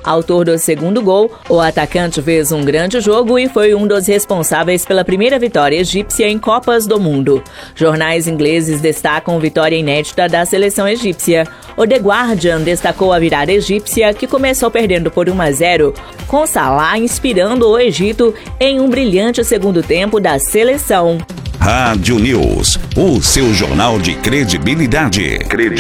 Autor do segundo gol, o atacante fez um grande jogo e foi um dos responsáveis pela primeira vitória egípcia em Copas do Mundo. Jornais ingleses destacam vitória inédita da seleção egípcia. O The Guardian destacou a virada egípcia, que começou perdendo por 1-0, com Salah inspirando o Egito em um brilhante segundo tempo da seleção. Rádio News, o seu jornal de credibilidade.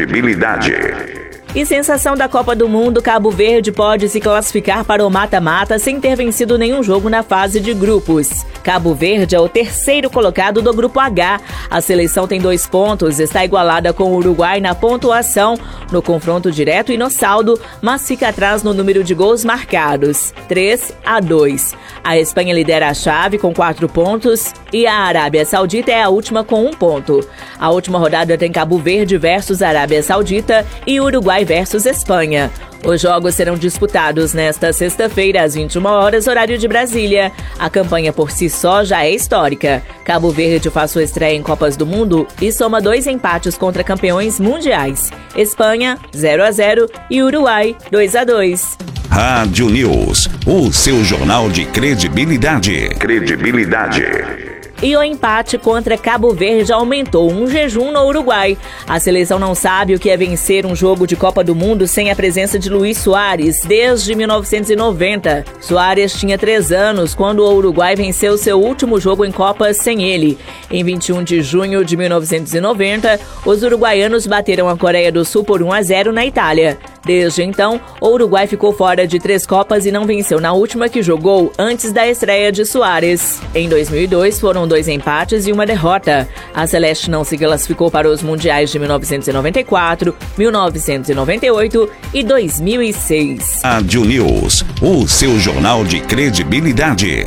E sensação da Copa do Mundo, Cabo Verde pode se classificar para o mata-mata sem ter vencido nenhum jogo na fase de grupos. Cabo Verde é o terceiro colocado do Grupo H. A seleção tem 2 pontos, está igualada com o Uruguai na pontuação, no confronto direto e no saldo, mas fica atrás no número de gols marcados, 3-2. A Espanha lidera a chave com 4 pontos e a Arábia Saudita é a última com 1 ponto. A última rodada tem Cabo Verde versus Arábia Saudita e Uruguai versus Espanha. Os jogos serão disputados nesta sexta-feira, às 21 horas, horário de Brasília. A campanha por si só já é histórica. Cabo Verde faz sua estreia em Copas do Mundo e soma 2 empates contra campeões mundiais. Espanha, 0-0 e Uruguai, 2-2. Rádio News, o seu jornal de credibilidade. E o empate contra Cabo Verde aumentou um jejum no Uruguai. A seleção não sabe o que é vencer um jogo de Copa do Mundo sem a presença de Luís Soares desde 1990. Soares tinha 3 anos quando o Uruguai venceu seu último jogo em Copa sem ele. Em 21 de junho de 1990, os uruguaianos bateram a Coreia do Sul por 1-0 na Itália. Desde então, o Uruguai ficou fora de 3 Copas e não venceu na última que jogou antes da estreia de Soares. Em 2002, foram 2 empates e 1 derrota. A Celeste não se classificou para os mundiais de 1994, 1998 e 2006. Rádio News, o seu jornal de credibilidade.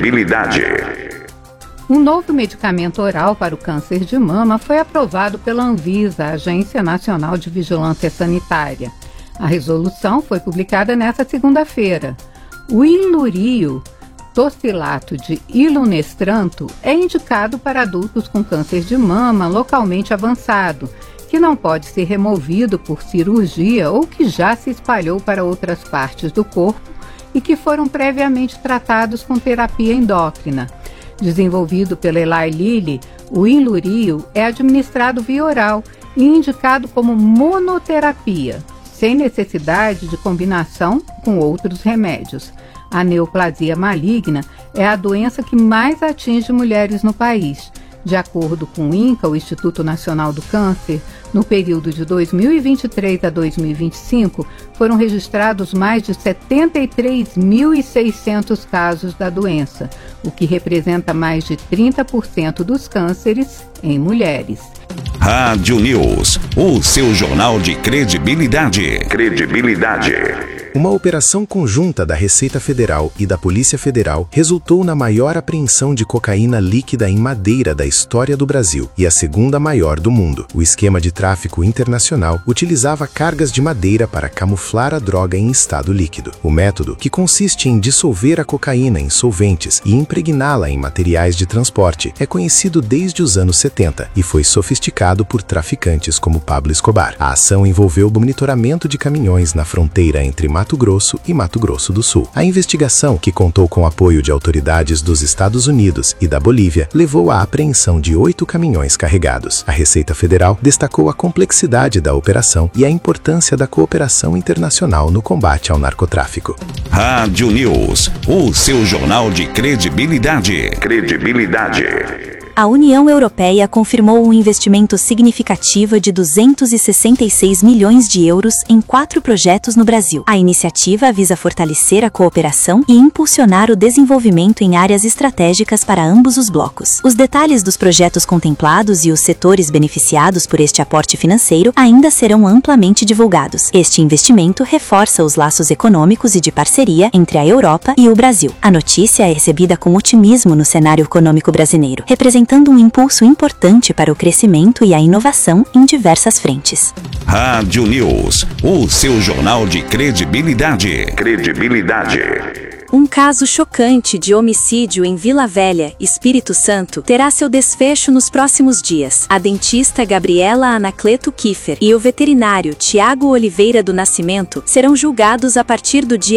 Um novo medicamento oral para o câncer de mama foi aprovado pela Anvisa, Agência Nacional de Vigilância Sanitária. A resolução foi publicada nesta segunda-feira. O Ilurio tocilato de ilunestranto é indicado para adultos com câncer de mama localmente avançado, que não pode ser removido por cirurgia ou que já se espalhou para outras partes do corpo e que foram previamente tratados com terapia endócrina. Desenvolvido pela Eli Lilly, o Ilurio é administrado via oral e indicado como monoterapia, sem necessidade de combinação com outros remédios. A neoplasia maligna é a doença que mais atinge mulheres no país. De acordo com o INCA, o Instituto Nacional do Câncer, no período de 2023 a 2025, foram registrados mais de 73.600 casos da doença, o que representa mais de 30% dos cânceres em mulheres. Rádio News, o seu jornal de credibilidade. Uma operação conjunta da Receita Federal e da Polícia Federal resultou na maior apreensão de cocaína líquida em madeira da história do Brasil e a segunda maior do mundo. O esquema de tráfico internacional utilizava cargas de madeira para camuflar a droga em estado líquido. O método, que consiste em dissolver a cocaína em solventes e impregná-la em materiais de transporte, é conhecido desde os anos 70 e foi sofisticado por traficantes como Pablo Escobar. A ação envolveu o monitoramento de caminhões na fronteira entre Mato Grosso e Mato Grosso do Sul. A investigação, que contou com o apoio de autoridades dos Estados Unidos e da Bolívia, levou à apreensão de 8 caminhões carregados. A Receita Federal destacou a complexidade da operação e a importância da cooperação internacional no combate ao narcotráfico. Rádio News, o seu jornal de credibilidade. A União Europeia confirmou um investimento significativo de 266 milhões de euros em 4 projetos no Brasil. A iniciativa visa fortalecer a cooperação e impulsionar o desenvolvimento em áreas estratégicas para ambos os blocos. Os detalhes dos projetos contemplados e os setores beneficiados por este aporte financeiro ainda serão amplamente divulgados. Este investimento reforça os laços econômicos e de parceria entre a Europa e o Brasil. A notícia é recebida com otimismo no cenário econômico brasileiro, representando um impulso importante para o crescimento e a inovação em diversas frentes. Rádio News, o seu jornal de credibilidade. Um caso chocante de homicídio em Vila Velha, Espírito Santo, terá seu desfecho nos próximos dias. A dentista Gabriela Anacleto Kiefer e o veterinário Tiago Oliveira do Nascimento serão julgados a partir do dia